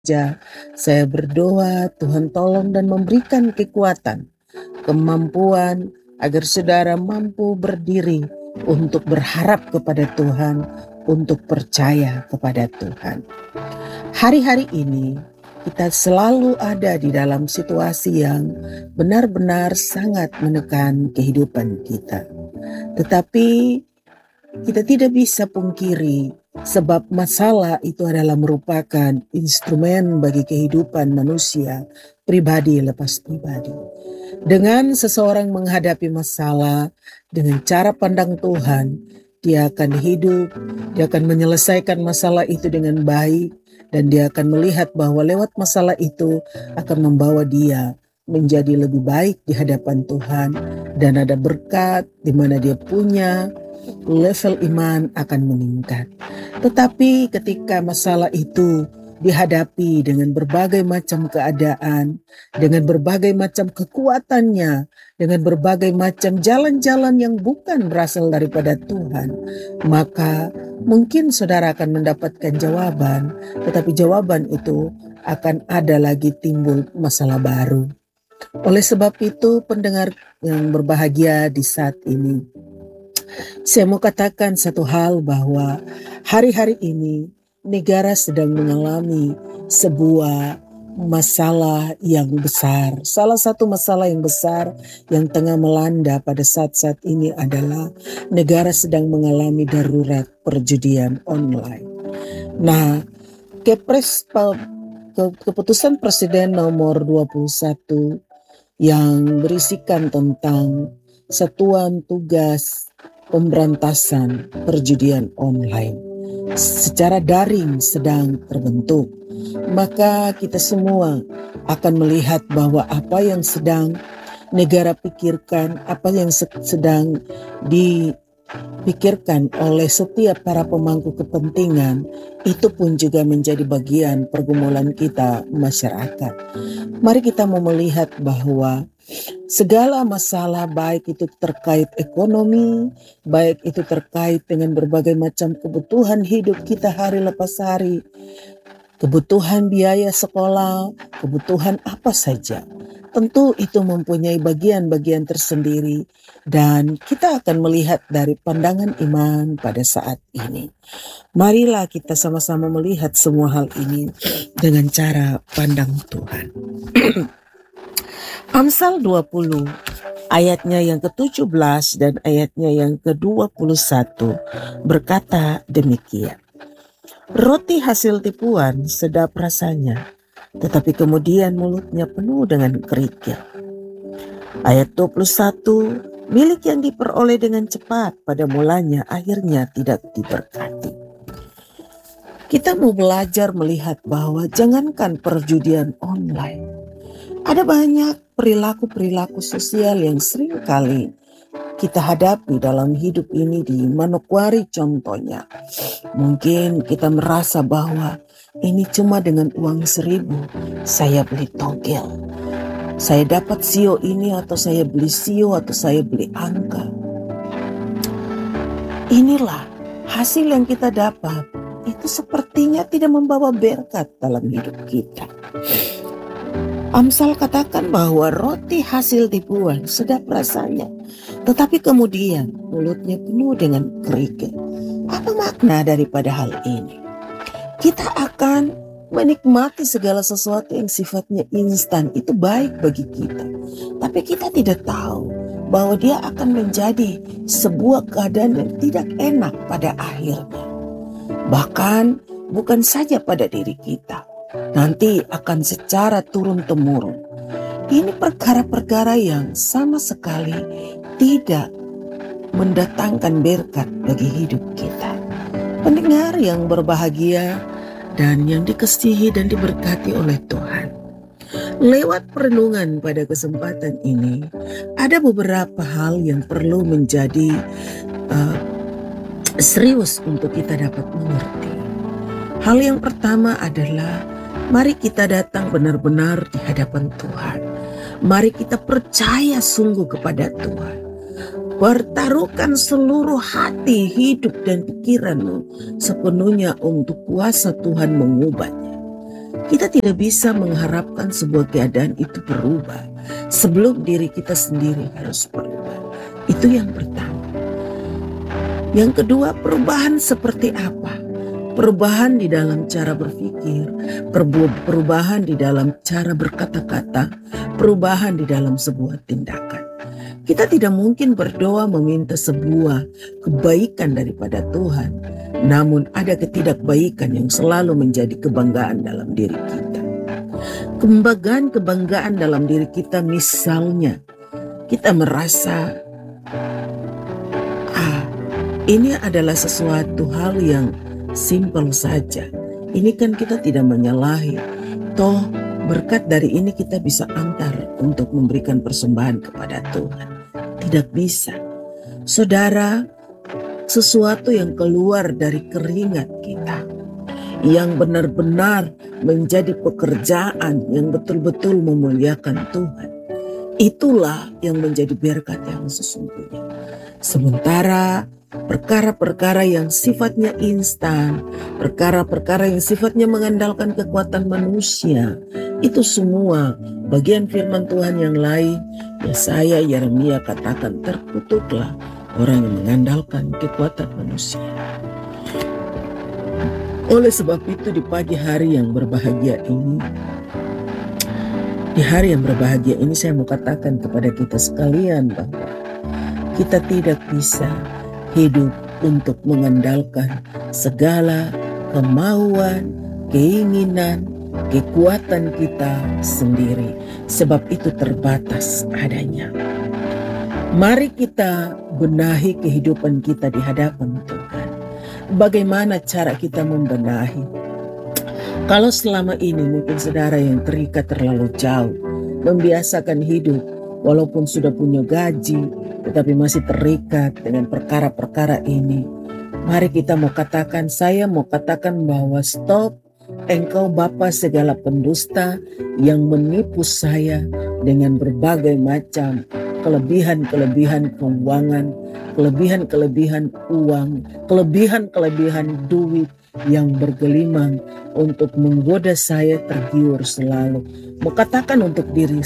Saya berdoa Tuhan tolong dan memberikan kekuatan, kemampuan agar saudara mampu berdiri untuk berharap kepada Tuhan, untuk percaya kepada Tuhan. Hari-hari ini kita selalu ada di dalam situasi yang benar-benar sangat menekan kehidupan kita. Tetapi kita tidak bisa pungkiri sebab masalah itu adalah merupakan instrumen bagi kehidupan manusia pribadi lepas pribadi. Dengan seseorang menghadapi masalah dengan cara pandang Tuhan, dia akan hidup, dia akan menyelesaikan masalah itu dengan baik, dan dia akan melihat bahwa lewat masalah itu akan membawa dia menjadi lebih baik di hadapan Tuhan, dan ada berkat di mana dia punya level iman akan meningkat. Tetapi ketika masalah itu dihadapi dengan berbagai macam keadaan, dengan berbagai macam kekuatannya, dengan berbagai macam jalan-jalan yang bukan berasal daripada Tuhan, maka mungkin saudara akan mendapatkan jawaban, tetapi jawaban itu akan ada lagi timbul masalah baru. Oleh sebab itu, pendengar yang berbahagia di saat ini, saya mau katakan satu hal bahwa hari-hari ini negara sedang mengalami sebuah masalah yang besar. Salah satu masalah yang besar yang tengah melanda pada saat-saat ini adalah negara sedang mengalami darurat perjudian online. Nah, keputusan Presiden nomor 21 yang berisikan tentang satuan tugas pemberantasan perjudian online secara daring sedang terbentuk, maka kita semua akan melihat bahwa apa yang sedang negara pikirkan, apa yang sedang dipikirkan oleh setiap para pemangku kepentingan, itu pun juga menjadi bagian pergumulan kita masyarakat. Mari kita mau melihat bahwa segala masalah, baik itu terkait ekonomi, baik itu terkait dengan berbagai macam kebutuhan hidup kita hari lepas hari, kebutuhan biaya sekolah, kebutuhan apa saja, tentu itu mempunyai bagian-bagian tersendiri, dan kita akan melihat dari pandangan iman pada saat ini. Marilah kita sama-sama melihat semua hal ini dengan cara pandang Tuhan. Amsal 20 ayatnya yang ke-17 dan ayatnya yang ke-21 berkata demikian. Roti hasil tipuan sedap rasanya, tetapi kemudian mulutnya penuh dengan kerikil. Ayat 21, milik yang diperoleh dengan cepat pada mulanya akhirnya tidak diberkati. Kita mau belajar melihat bahwa jangankan perjudian online, ada banyak perilaku-perilaku sosial yang sering kali kita hadapi dalam hidup ini. Di Manokwari contohnya, mungkin kita merasa bahwa ini cuma dengan uang 1.000 saya beli togel, saya dapat sio ini, atau saya beli sio, atau saya beli angka. Inilah hasil yang kita dapat, itu sepertinya tidak membawa berkat dalam hidup kita. Amsal katakan bahwa roti hasil tipuan sedap rasanya, tetapi kemudian mulutnya penuh dengan kerikil. Apa makna daripada hal ini? Kita akan menikmati segala sesuatu yang sifatnya instan, itu baik bagi kita. Tapi kita tidak tahu bahwa dia akan menjadi sebuah keadaan yang tidak enak pada akhirnya. Bahkan bukan saja pada diri kita, nanti akan secara turun-temurun. Ini perkara-perkara yang sama sekali tidak mendatangkan berkat bagi hidup kita. Pendengar yang berbahagia dan yang dikasihi dan diberkati oleh Tuhan, lewat perenungan pada kesempatan ini, ada beberapa hal yang perlu menjadi serius untuk kita dapat mengerti. Hal yang pertama adalah mari kita datang benar-benar di hadapan Tuhan. Mari kita percaya sungguh kepada Tuhan. Pertaruhkan seluruh hati, hidup dan pikiranmu sepenuhnya untuk kuasa Tuhan mengubahnya. Kita tidak bisa mengharapkan sebuah keadaan itu berubah sebelum diri kita sendiri harus berubah. Itu yang pertama. Yang kedua, perubahan seperti apa? Perubahan di dalam cara berpikir, perubahan di dalam cara berkata-kata, perubahan di dalam sebuah tindakan. Kita tidak mungkin berdoa meminta sebuah kebaikan daripada Tuhan, namun ada ketidakbaikan yang selalu menjadi kebanggaan dalam diri kita. Kebanggaan dalam diri kita, misalnya kita merasa ini adalah sesuatu hal yang simpel saja. Ini kan kita tidak menyalahi. Toh berkat dari ini kita bisa antar untuk memberikan persembahan kepada Tuhan. Tidak bisa. Saudara, sesuatu yang keluar dari keringat kita, yang benar-benar menjadi pekerjaan yang betul-betul memuliakan Tuhan, itulah yang menjadi berkat yang sesungguhnya. Sementara perkara-perkara yang sifatnya instan, perkara-perkara yang sifatnya mengandalkan kekuatan manusia, itu semua bagian firman Tuhan yang lain. Yesaya, Yeremia katakan, terkutuklah orang yang mengandalkan kekuatan manusia. Oleh sebab itu di pagi hari yang berbahagia ini, di hari yang berbahagia ini saya mau katakan kepada kita sekalian bahwa kita tidak bisa hidup untuk mengandalkan segala kemauan, keinginan, kekuatan kita sendiri, sebab itu terbatas adanya. Mari kita benahi kehidupan kita di hadapan Tuhan. Bagaimana cara kita membenahi? Kalau selama ini mungkin saudara yang terikat terlalu jauh, membiasakan hidup walaupun sudah punya gaji, tetapi masih terikat dengan perkara-perkara ini. Mari kita saya mau katakan bahwa stop, engkau bapa segala pendusta yang menipu saya dengan berbagai macam kelebihan-kelebihan keuangan, kelebihan-kelebihan uang, kelebihan-kelebihan duit yang bergelimang untuk menggoda saya tergiur selalu. Mengatakan untuk diri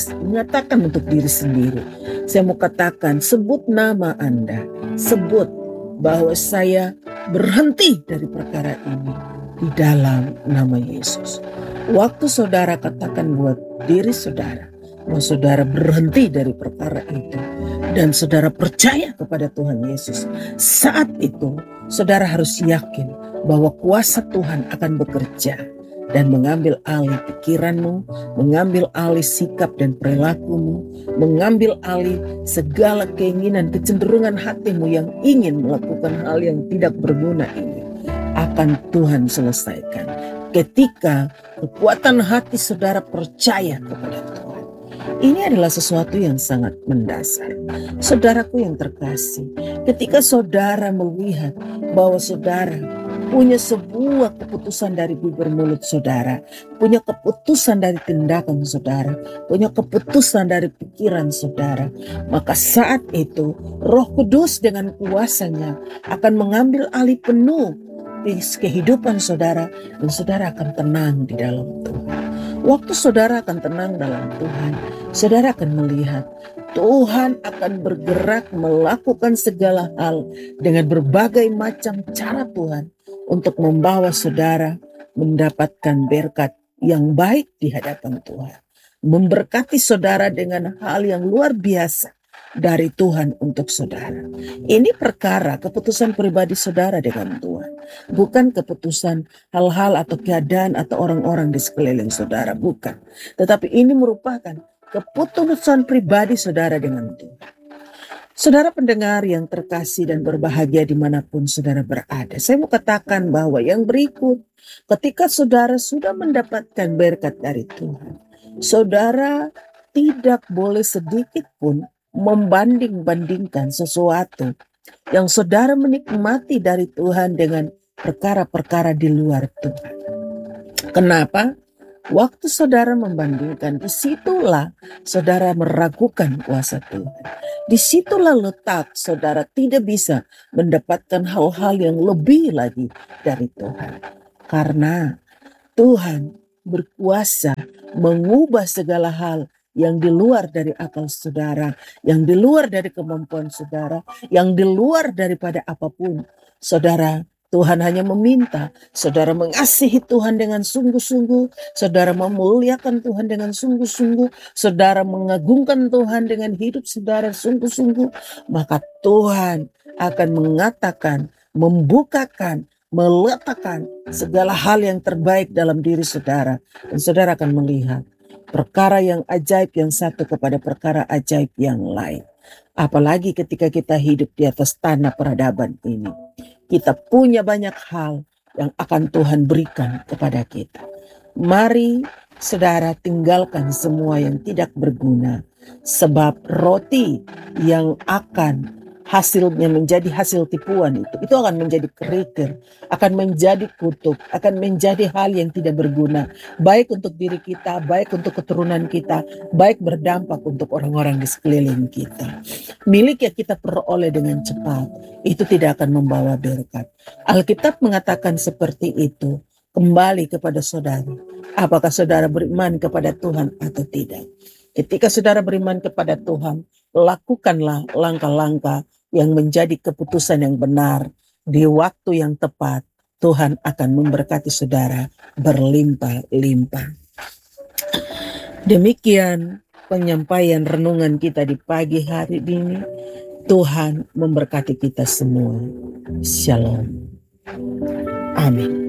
sendiri. Saya mau katakan, sebut nama Anda, sebut bahwa saya berhenti dari perkara ini di dalam nama Yesus. Waktu saudara katakan buat diri saudara, mau saudara berhenti dari perkara itu dan saudara percaya kepada Tuhan Yesus, saat itu saudara harus yakin bahwa kuasa Tuhan akan bekerja dan mengambil alih pikiranmu, mengambil alih sikap dan perilakumu, mengambil alih segala keinginan, kecenderungan hatimu yang ingin melakukan hal yang tidak berguna ini. Akan Tuhan selesaikan ketika kekuatan hati saudara percaya kepada Tuhan. Ini adalah sesuatu yang sangat mendasar. Saudaraku yang terkasih, ketika saudara melihat bahwa saudara punya sebuah keputusan dari bibir mulut saudara, punya keputusan dari tindakan saudara, punya keputusan dari pikiran saudara, maka saat itu Roh Kudus dengan kuasanya akan mengambil alih penuh di kehidupan saudara, dan saudara akan tenang di dalam Tuhan. Waktu saudara akan tenang dalam Tuhan, saudara akan melihat Tuhan akan bergerak melakukan segala hal dengan berbagai macam cara Tuhan untuk membawa saudara mendapatkan berkat yang baik di hadapan Tuhan. Memberkati saudara dengan hal yang luar biasa dari Tuhan untuk saudara. Ini perkara keputusan pribadi saudara dengan Tuhan. Bukan keputusan hal-hal atau keadaan atau orang-orang di sekeliling saudara. Bukan. Tetapi ini merupakan keputusan pribadi saudara dengan Tuhan. Saudara pendengar yang terkasih dan berbahagia dimanapun saudara berada, saya mau katakan bahwa yang berikut, ketika saudara sudah mendapatkan berkat dari Tuhan, saudara tidak boleh sedikit pun membanding-bandingkan sesuatu yang saudara menikmati dari Tuhan dengan perkara-perkara di luar Tuhan. Kenapa? Waktu saudara membandingkan, disitulah saudara meragukan kuasa Tuhan. Disitulah letak saudara tidak bisa mendapatkan hal-hal yang lebih lagi dari Tuhan. Karena Tuhan berkuasa mengubah segala hal yang di luar dari akal saudara, yang di luar dari kemampuan saudara, yang di luar daripada apapun. Saudara, Tuhan hanya meminta saudara mengasihi Tuhan dengan sungguh-sungguh, saudara memuliakan Tuhan dengan sungguh-sungguh, saudara mengagungkan Tuhan dengan hidup saudara sungguh-sungguh, maka Tuhan akan mengatakan, membukakan, meletakkan segala hal yang terbaik dalam diri saudara. Dan saudara akan melihat perkara yang ajaib yang satu kepada perkara ajaib yang lain. Apalagi ketika kita hidup di atas tanah peradaban ini. Kita punya banyak hal yang akan Tuhan berikan kepada kita. Mari saudara tinggalkan semua yang tidak berguna. Sebab roti yang akan hasilnya menjadi hasil tipuan itu akan menjadi kerikil, akan menjadi kutuk, akan menjadi hal yang tidak berguna. Baik untuk diri kita, baik untuk keturunan kita, baik berdampak untuk orang-orang di sekeliling kita. Milik yang kita peroleh dengan cepat, itu tidak akan membawa berkat. Alkitab mengatakan seperti itu. Kembali kepada saudara. Apakah saudara beriman kepada Tuhan atau tidak? Ketika saudara beriman kepada Tuhan, lakukanlah langkah-langkah yang menjadi keputusan yang benar. Di waktu yang tepat, Tuhan akan memberkati saudara berlimpah-limpah. Demikian penyampaian renungan kita di pagi hari ini. Tuhan memberkati kita semua. Shalom. Amin.